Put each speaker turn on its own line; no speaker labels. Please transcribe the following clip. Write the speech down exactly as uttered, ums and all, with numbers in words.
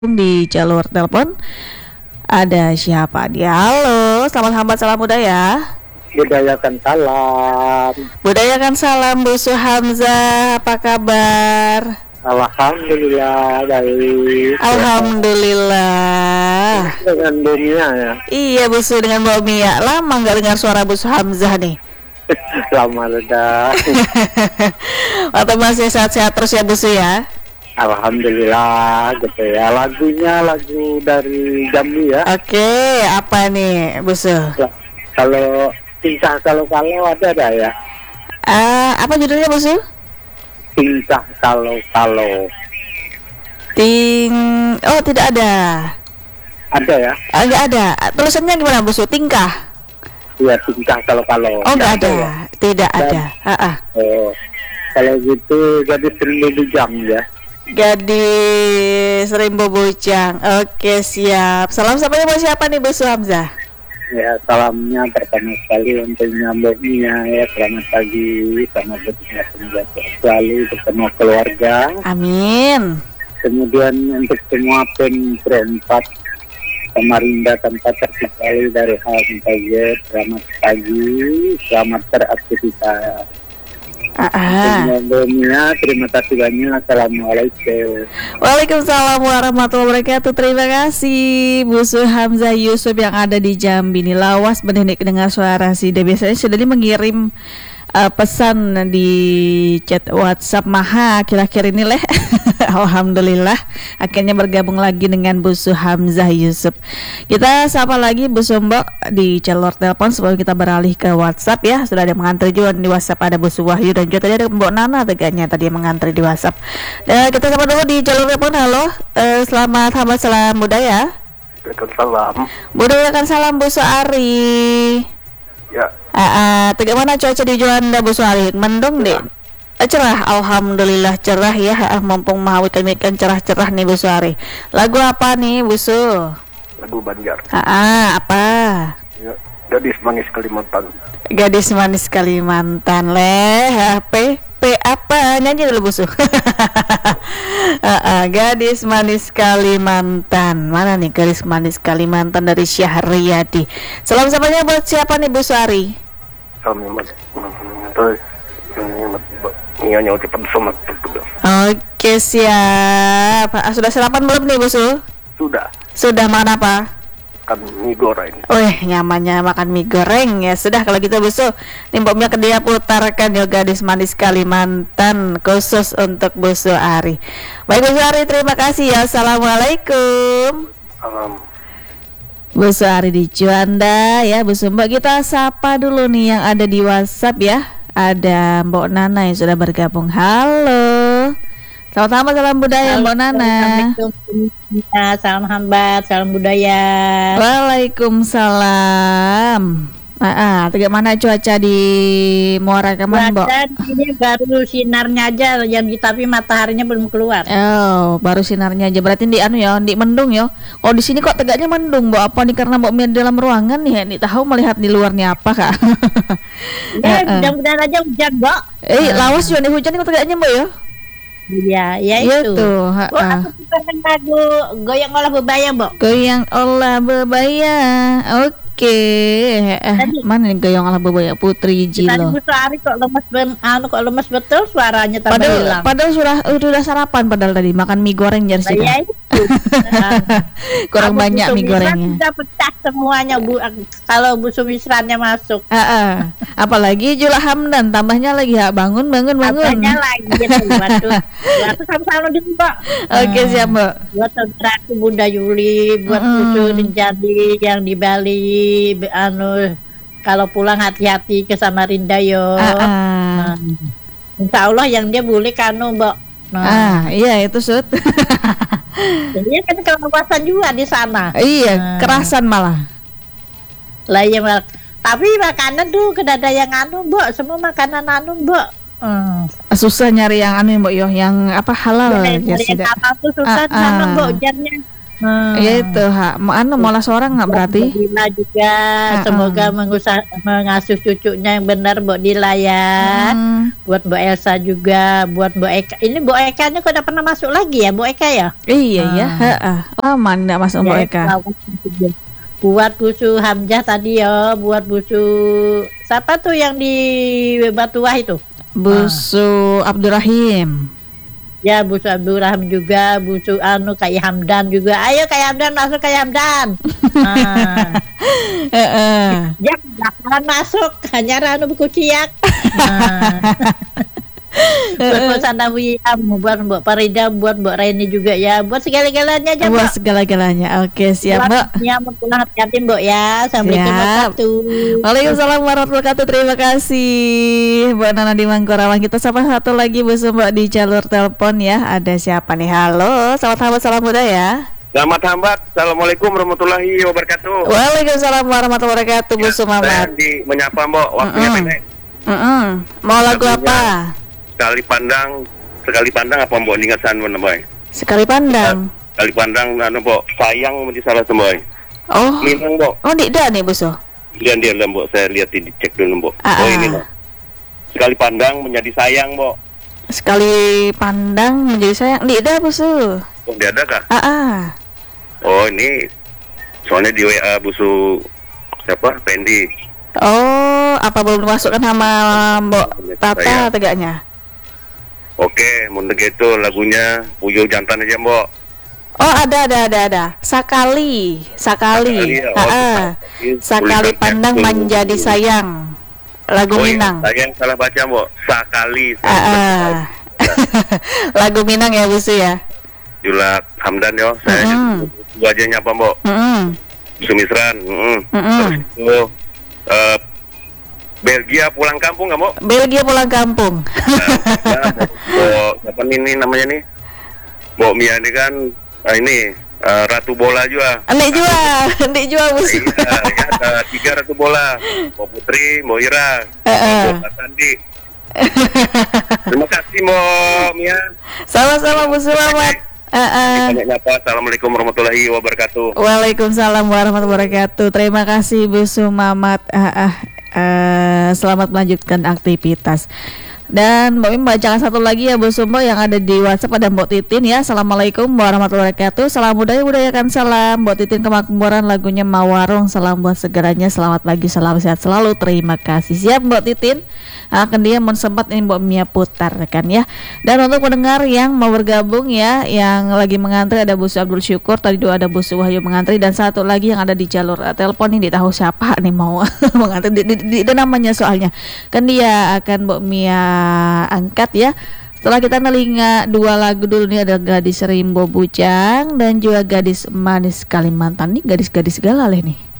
Di jalur telepon ada siapa dia? Halo, selamat hambat salam budaya.
Budayakan salam.
Budayakan salam Bu Suhamzah, apa kabar?
Alhamdulillah baik.
Alhamdulillah.
Dengan dunia ya.
Iya Bu Su, dengan Mbak Mia. Lama nggak dengar suara Bu Suhamzah nih.
Lama udah.
Waktu masih sehat-sehat terus ya Bu Su ya.
Alhamdulillah gitu ya. Lagunya lagu dari Jambi ya.
Oke, apa nih Bu Su?
Kalau Cincah kalau kalau ada ada ya.
Uh, apa judulnya Bu Su?
Cincah kalau kalau.
Ting, oh tidak ada.
Ada ya?
Ah, nggak ada. Tulisannya gimana Bu Su? Tingkah?
Iya, cincah kalau kalau.
Oh nggak ada,
ya?
tidak
Dan,
ada. Ah, ah.
Oh, kalau gitu jadi seribu jam ya.
Gadis Rimbo Bujang. Oke siap. Salam sampai buat siapa nih Bu Suhamzah?
Ya, salamnya pertama sekali untuk nyambungnya ya, selamat pagi, sama berterima kasih selalu bersama keluarga.
Amin.
Kemudian untuk semua pen perempat Samarinda tanpa terkecuali dari A sampai Z, selamat pagi, selamat beraktivitas.
Ah, ah.
Nyambungnya, terima kasih banyak. Assalamualaikum.
Waalaikumsalam warahmatullahi wabarakatuh. Terima kasih Bu Suhamzah Yusuf yang ada di Jambi. Ini lawas mendenik dengar suara si dia. Biasanya sudah dia mengirim uh, pesan di chat WhatsApp Maha akhir-akhir ini leh. Alhamdulillah akhirnya bergabung lagi dengan Bu Suhamzah Yusuf. Kita sapa lagi Bu Sumbo di jalur telepon sebelum kita beralih ke WhatsApp ya. Sudah ada yang mengantri juga di WhatsApp, ada Bu Suwahyu dan juga tadi ada Mbok Nana tegaknya tadi yang mengantri di WhatsApp. Dan kita sapa dulu di jalur telepon. Halo, uh, selamat hambat salam budaya.
Waalaikumsalam.
Budayakan salam Bu Suari.
Ya.
Ah, uh, uh, mana cuaca di Juanda Bu Suari? Mendung deh. Cerah, alhamdulillah cerah ya. Ah, mumpung mau kami kan cerah-cerah nih Bu Suari. Lagu apa nih Bu Su?
Lagu Banjar.
Ah, ah, apa?
Ya, Gadis Manis Kalimantan.
Gadis Manis Kalimantan leh. Ah, P P apa? Nyanyi dulu Bu Su. ah, ah, Gadis Manis Kalimantan. Mana nih Gadis Manis Kalimantan dari Syahriyadi. Salam sapanya buat siapa nih Bu Suari?
Salam terus. Nyanyi cepat somat.
Oke siap. Ah, sudah sarapan belum nih Bu Su?
Sudah.
Sudah makan apa?
Kan mie goreng.
Wih nyamannya makan mie goreng ya. Sudah kalau gitu Bu Su, nih Mbak Mia dia putarkan ya Gadis Manis Kalimantan khusus untuk Bu Suari. Baik Bu Suari, terima kasih ya. Assalamualaikum.
Salam.
Bu Suari di Juanda ya Bu Su. Mbak kita sapa dulu nih yang ada di WhatsApp ya. Ada Mbok Nana yang sudah bergabung. Halo. Selamat malam, salam budaya Mbok Nana.
Ya, salam hambat, salam budaya.
Waalaikumsalam. Ah, ah, bagaimana cuaca di Muara Kaman, Mbok?
Ini baru sinarnya aja yang di, tapi mataharinya belum keluar.
Oh, baru sinarnya aja. Berarti di anu ya, di mendung ya. Oh, di sini kok tegaknya mendung, Mbok. Apa nih karena Mbok di dalam ruangan nih, nih tahu melihat di luarnya apa, Kak?
Ya, mudah-mudahan aja hujan, Mbok.
Eh, lawas juga nih hujan kok tegaknya, Mbok ya.
Iya, ya itu.
Itu,
oh, aku suka lagu goyang olah bebaya, Mbok.
Goyang olah bebaya. Oke. Oke, eh, mana nih goyang ala bebaya Putri Jilo.
Tadi Bu Suari kok lemes ben, anu kok lemes betul suaranya tambah
padahal,
hilang.
Padahal sudah udah sarapan padahal tadi makan mie goreng jar sih.
Ya itu.
Kurang aku banyak mie gorengnya.
Sudah pecah semuanya Bu kalau Bu Sumisrannya masuk.
Uh, uh. Apalagi Jula Hamdan tambahnya lagi ya bangun bangun bangun.
Tambahnya lagi gitu. Waduh. Waduh sama-sama di Mbak.
Oke siap Mbak.
Buat saudaraku Bunda Yuli, buat mm. Bucu Rinjadi yang di Bali. Be, anu kalau pulang hati-hati ke Samarinda yo. Uh, uh. Nah, insya Allah yang dia boleh kanu Mbak. Nah.
Ah iya itu Sud.
Jadi kan kelepasan juga di sana.
Iya
nah.
Kerasan malah.
Lah iya mal. Tapi makanan tuh kedada yang anu Mbak, semua makanan anu Mbak. Hmm.
Susah nyari yang anu Mbak yo, yang apa halal
ya. Nyari yang apa tuh susah uh, uh. sana Mbak ujarnya. Hmm.
Ya itu ha, mau anu malah seorang nggak berarti?
Mbok Dila juga,
Uh-uh.
semoga mengusah, mengasuh cucunya yang benar Mbok Dila ya.
Hmm.
Buat Mbok Elsa juga, buat Mbok Eka. Ini Mbok Eka nya kok udah pernah masuk lagi ya, Mbok Eka ya?
Iya ya,
Ah.
heeh. Lama nggak masuk Mbak
Ya,
Eka.
Buat busu Hamzah tadi ya, buat busu siapa tuh yang di Batuah itu?
Busu Abdurrahim.
Ya, busu Abdurrahim juga, busu anu kayak Hamdan juga. Ayo kayak Hamdan masuk kayak Hamdan. Nah,
Heeh.
ya bakalan masuk hanya anu buku ciak. Nah. Buat Mbok Sanawiyah, buat Mbok Farida, buat Mbok Reni juga ya, buat segala-galanya aja
Buat
Mbak.
segala-galanya. Oke, siap Mbak.
Ya, mau pulang hati-hati Mbok ya. Assalamualaikum
Siap.
warahmatullahi.
Waalaikumsalam warahmatullahi wabarakatuh. Terima kasih Mbak Nana di Mangkorawang. Kita sapa satu lagi Bu Mbak di jalur telepon ya. Ada siapa nih? Halo, selamat hambat salam muda ya.
Selamat hambat. Assalamualaikum warahmatullahi wabarakatuh.
Waalaikumsalam warahmatullahi wabarakatuh Bu
Saya
Sumamat.
di menyapa Mbok, waktunya
Mm-mm.
pendek.
Mm-mm. Mau lagu
Lagunya-
apa?
Sekali pandang, sekali pandang apa Mbok ingat san Mbok?
Sekali pandang.
Sekali pandang anu Mbok, sayang menjadi salah Mbok.
Oh,
Minang Mbok.
oh tidak nih Bu Su.
Lihat dia Mbok, saya lihat di cek dulu Mbok.
Ah,
Oh
ah.
ini Mbok. Sekali pandang menjadi sayang Mbok.
Sekali pandang menjadi sayang. Tidak Bu Su.
Oh, dia ada kah?
Ah, ah.
Oh, ini soalnya di W A busu siapa? Pendi.
Oh, apa belum dimasukkan sama Mbok Tata
Saya.
tegaknya?
Oke, mundur gitu lagunya Puyo Jantan aja Mbok.
Oh, ada ada ada ada. Sakali, sakali.
Sakali, ya. Oh,
Ah, ah.
sakali.
Sekali
Tulisannya
pandang
tuh.
menjadi sayang. Lagu
Oh, iya,
Minang.
saya yang salah baca Mbok. Sakali.
Ah, ah. Lagu Minang ya Bu Su ya.
Julak Hamdan yo, saya
Mm-mm.
itu aja nyapa Mbok.
Mm-mm.
Sumisran, mm-mm.
Mm-mm.
Terus itu eh, Belgia pulang kampung nggak Mbok?
Belgia pulang kampung.
Nah, Mbok siapa nih, nih namanya nih? Mbok Mia ini kan ah, ini eh, ratu bola juga.
Ndik jual, ndik jual Bu Su.
Iya, ya, ada tiga ratu bola. Mbok Putri, Mbok Ira,
Eh, eh.
Mbok Sandi. Terima kasih Mbok Mia.
Sama-sama Bu Selamat. Ah, ah.
Banyak nyapa. Assalamualaikum warahmatullahi wabarakatuh.
Waalaikumsalam warahmatullahi wabarakatuh. Terima kasih Bu Sumamat. Ah, ah. Eh, selamat melanjutkan aktivitas. Dan Mbak Mim bacakan satu lagi ya Bu Sumbo yang ada di WhatsApp, ada Mbok Titin ya. Assalamualaikum warahmatullahi wabarakatuh. Salam budaya budayakan salam. Mbok Titin kemakmuran lagunya Mawarung. Salam buat segeranya. Selamat pagi, salam sehat selalu. Terima kasih. Siap Mbok Titin. Akan dia mau sempat ini Mbok Mia putar kan ya. Dan untuk pendengar yang mau bergabung ya, yang lagi mengantri ada Bu Su Abdul Syukur, tadi dua ada Bu Su Wahyu mengantri, dan satu lagi yang ada di jalur uh, telepon ini tahu siapa nih mau mengantri di, di, di, di namanya soalnya. Kan dia akan Mbok Mia angkat ya. Setelah kita nelinga dua lagu dulu nih, ada Gadis Rimbo Bujang dan juga Gadis Manis Kalimantan. Nih gadis-gadis galau nih.